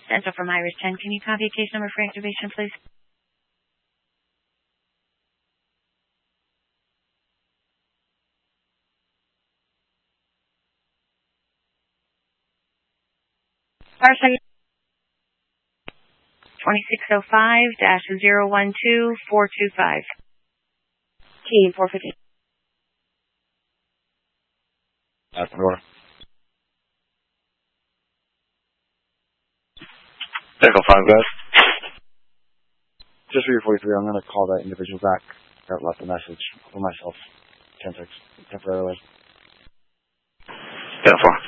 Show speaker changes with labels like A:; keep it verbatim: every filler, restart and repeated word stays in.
A: Central from Iris ten. Can you copy a case number for activation, please? Parcel twenty-six oh five dash zero one two four two five. Key four fifty.
B: That's the door. Echo five, guys. Just for your forty-three, I'm going to call that individual back that left a message for myself temporarily.
C: ten four.